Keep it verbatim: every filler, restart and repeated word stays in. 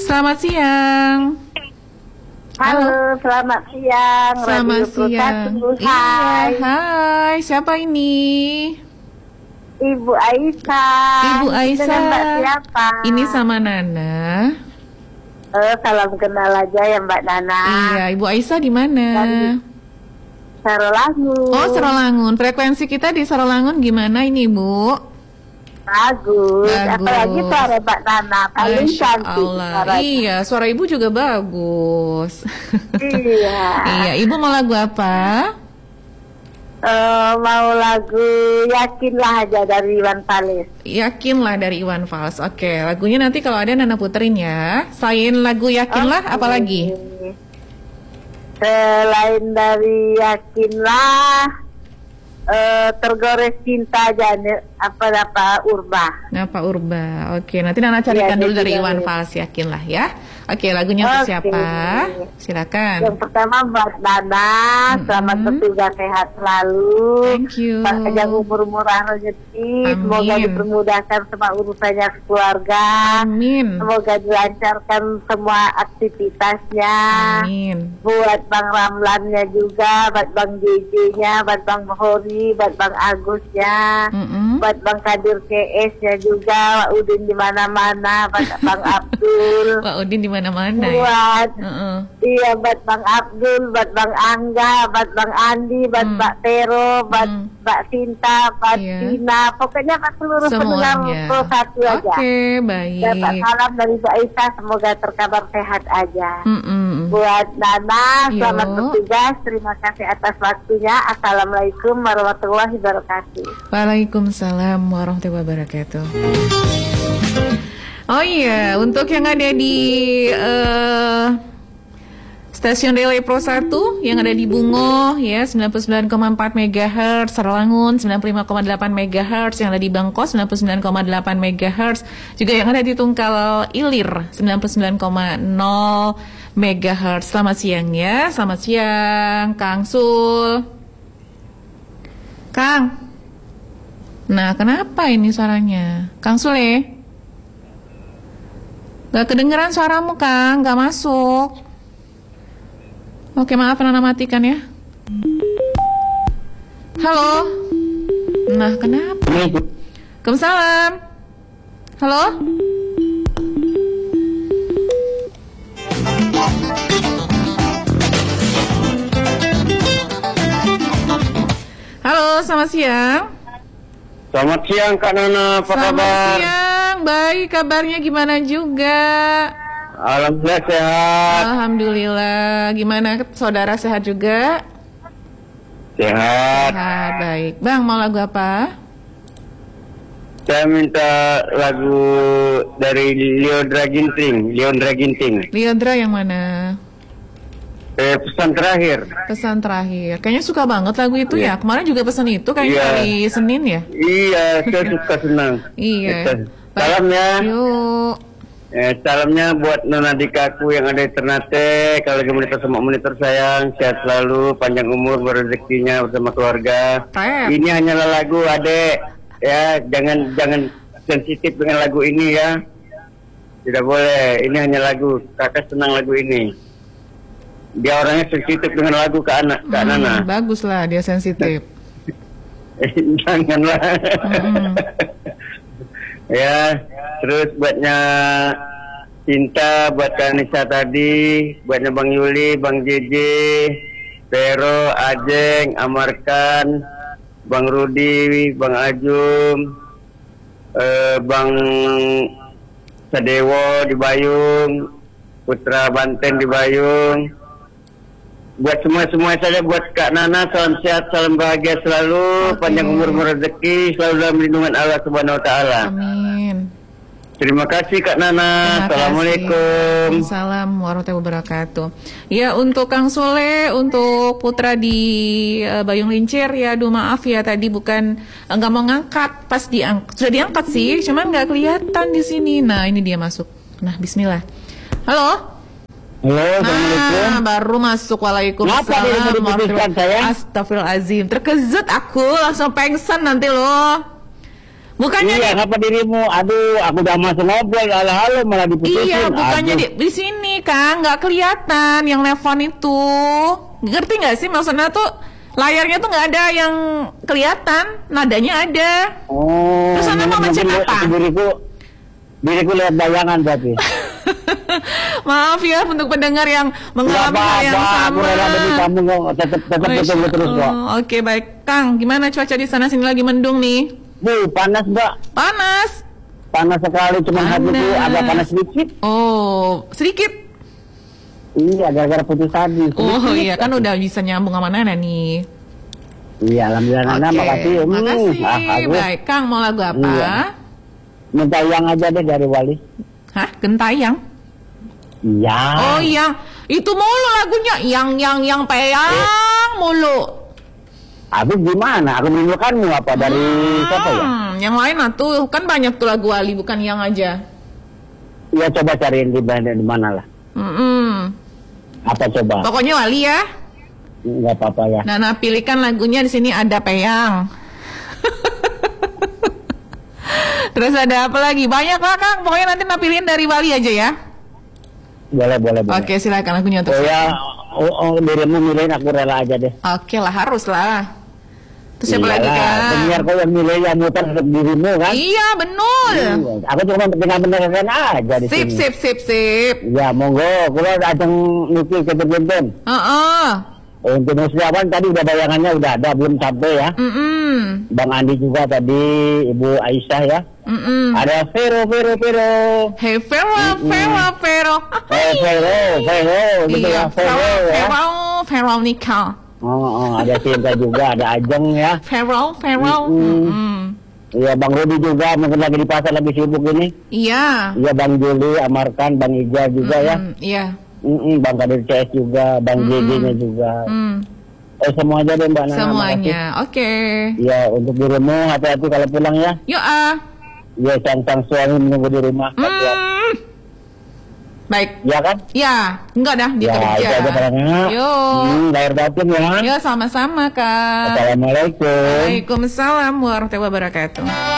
selamat siang. Halo, Halo. selamat siang. Selamat Radio siang. Hai. Iya, hai. Siapa ini? Ibu Aisyah. Ibu Aisyah. Dengan Mbak siapa? Ini sama Nana. Eh, salam kenal aja ya Mbak Nana. Iya, Ibu Aisyah di mana? Sarolangun. Oh, Sarolangun. Frekuensi kita di Sarolangun gimana ini, Bu? Bagus. Bagus. Apalagi suara Mbak Nana paling Masya cantik. Allah. Suaranya. Iya, suara Ibu juga bagus. Iya. Iya, Ibu mau lagu apa? Uh, mau lagu Yakinlah aja dari Iwan Fals. Yakinlah dari Iwan Fals. Oke, lagunya nanti kalau ada Nana puterin ya. Selain lagu Yakinlah, Okay. apa lagi? Selain dari Yakinlah, uh, Tergores Cinta aja, apa apa Urba. Apa Urba? Oke, nanti Nana carikan Ya, dulu dari ya. Iwan Fals, Yakinlah ya. Oke, lagunya untuk Oke. siapa? Silakan. Yang pertama buat Nana, Mm-mm. selamat bertugas sehat selalu. Thank you. Panjang umur murah rezeki, Amin. semoga dipermudahkan semua urusannya keluarga. Amin. Semoga dilancarkan semua aktivitasnya. Amin. Buat Bang Ramlannya juga, buat Bang J J-nya, buat Bang Hori, buat Bang Agusnya, Mm-mm. buat Bang Kadir K S-nya juga, Pak Udin di mana-mana, buat Bang Abdul. Pak Udin di mana-mana ya. Buat Heeh. iya buat Bang Abdul, buat Bang Angga, buat Bang Andi, buat Hmm. Mbak Tero, buat Hmm. Mbak Sinta, buat Iya. Tina, pokoknya buat seluruh pendengar Semuanya. Pro satu aja. Oke, baik. Dapat salam dari Bu Aisyah, semoga terkabar sehat aja. Mm-mm. Buat Nana, Yo. selamat bertugas, terima kasih atas waktunya. Assalamualaikum warahmatullahi wabarakatuh. Waalaikumsalam warahmatullahi wabarakatuh. Oh iya, untuk yang ada di eh, stasiun Relay Pro satu yang ada di Bungo ya sembilan puluh sembilan koma empat megahertz, Sarolangun sembilan puluh lima koma delapan megahertz, yang ada di Bangko sembilan puluh sembilan koma delapan megahertz, juga yang ada di Tungkal Ilir sembilan puluh sembilan koma nol megahertz. Selamat siang ya, selamat siang Kang Sul. Kang. Nah, kenapa ini suaranya? Kang Sule? Gak kedengeran suaramu, Kang. Gak masuk. Oke, maaf, Nana matikan ya. Halo? Nah, kenapa? Waalaikumsalam. Halo? Halo, selamat siang. Selamat siang Kak Nana, apa Selamat kabar? siang, baik, kabarnya gimana juga? Alhamdulillah sehat. Alhamdulillah, gimana saudara sehat juga? Sehat. Sehat, baik. Bang, mau lagu apa? Saya minta lagu dari Leondra Ginting, Leondra Ginting. Leondra yang mana? Eh, pesan terakhir. Pesan terakhir. Kayaknya suka banget lagu itu ya. Kemarin juga pesan itu kayaknya Iya. hari Senin ya? Iya, saya suka senang. Iya. Eh, Salamnya, Yuk. eh, salamnya buat Nona Dikaku yang ada di Ternate. Kalau lagi monitor sama monitor sayang, sehat selalu, panjang umur, berezekinya bersama keluarga. Tep. Ini hanyalah lagu, adek. Ya, jangan jangan sensitif dengan lagu ini ya. Tidak boleh. Ini hanya lagu. Kakak senang lagu ini. Dia orangnya sensitif dengan lagu ke anak, ke Hmm, Nana. bagus lah, dia sensitif. Eh, Janganlah. Hmm. Ya, terus buatnya Cinta, buat Kanisa tadi, buatnya Bang Yuli, Bang J J, Pero, Ajeng, Amarkan, Bang Rudi, Bang Ajum, eh, Bang Sadewo di Bayung, Putra Banten di Bayung. Buat semua-semua saja, buat Kak Nana, salam sehat, salam bahagia selalu, Oke. panjang umur rezeki, selalu dalam lindungan Allah Subhanahu Wa Taala. Amin. Terima kasih Kak Nana. Terima Assalamualaikum. kasih. Assalamualaikum warahmatullahi wabarakatuh. Ya, untuk Kang Sule, untuk Putra di uh, Bayung Lincir, ya aduh maaf ya tadi bukan nggak mau ngangkat, pas diangkat sudah diangkat sih, cuman nggak kelihatan di sini. Nah, ini dia masuk. Nah, Bismillah. Halo. Halo, Assalamualaikum. Nah, baru masuk. Waalaikumsalam. Kenapa dia tadi putuskan saya? Astagfirullahaladzim. Terkejut aku, langsung pengsan nanti loh. Bukannya Iya, di, ngapa dirimu? Aduh, aku udah masuk ngobrol, halo-halo malah diputusin. iya, bukannya Aduh. di, di sini Kang, nggak kelihatan yang nelfon itu. Ngerti nggak sih maksudnya tuh layarnya tuh nggak ada yang kelihatan, nadanya ada. Oh, Terus Anda mau mungkin ngecek lihat- apa? Diriku, diriku lihat bayangan berarti. Maaf ya untuk pendengar yang mengalami hal yang apa-apa, sama. aku rela demi kamu kok, tetap tetap Masya ketemu terus kok. Allah. Oke baik, Kang, gimana cuaca di sana? Sini lagi mendung nih. Bu, panas mbak, Panas. panas sekali, cuman hatiku Panas. agak panas sedikit. Oh, sedikit. Iya, gara-gara putus tadi. Oh sedikit. iya, kan udah bisa nyambung sama Nana nih. Iya, alhamdulillah Nana, Oke, makasih. Hmm, makasih. ah, bagus. Baik, Kang mau lagu apa? Iya. Minta yang aja deh dari Wali. Hah, Gentayang? Iya. Oh yang itu mulu lagunya, yang yang yang peyang mulu. Habis gimana? Aku merindukanmu apa dari siapa ya? Hmm, yang lain lah tuh kan banyak tuh lagu Wali, bukan yang aja. Ya coba cariin di mana di mana lah. Mm-mm. Apa coba? Pokoknya Wali ya. Enggak apa-apa ya. Nana pilihkan lagunya di sini ada peyang. Terus ada apa lagi? Banyak lah Kang. Pokoknya nanti Nana pilihin dari Wali aja ya. Boleh, boleh, boleh. Oke, silakan lagunya untuk Oh saya. ya, oh, oh, dirimu milihin aku rela aja deh. Oke lah, harus lah. Terus siapa lagi Iyalah, Kang? penyiar kau yang milih yang muter untuk dirimu kan? Iya, benar. Iya, aku cuma tinggal benerkan aja di Sip, sini. sip, sip, sip. Ya, monggo. Kalau ajeng mikir ketemu Heeh. untuk Musliawan tadi udah bayangannya udah ada, belum sampai ya. Mm-mm. Bang Andi juga tadi, Ibu Aisyah ya. Mm-mm. Ada Vero, Vero, Vero. Hey Vero, Vero, Vero. Eh, Vero, Vero, gitu Iya, ya, Vero Vero, ya. Vero, Veronica. Oh, oh, ada Cinta juga, ada Ajeng ya. Vero, Vero. Mm-mm. Mm-mm. Iya, Bang Rudi juga mungkin lagi di pasar lagi sibuk ini. Iya. Iya, Bang Juli, Amarkan, Bang Ija juga ya. Mm, Iya. Mm-mm, Bang Kadir C S juga, Bang J J-nya juga. Mm. Eh, semua aja deh Mbak Nana. Semuanya. Oke. makasih. Ya, untuk dirimu hati-hati kalau pulang ya. Yuk ah. Ya, sang-sang suami menunggu di rumah. Hati-hati. Mm. Baik. Ya kan? Ya, enggak dah dia Ya, kerja. itu aja barangnya. Yuk. Hmm, lahir batin ya. Ya sama-sama Kak. Assalamualaikum. Waalaikumsalam warahmatullahi wabarakatuh.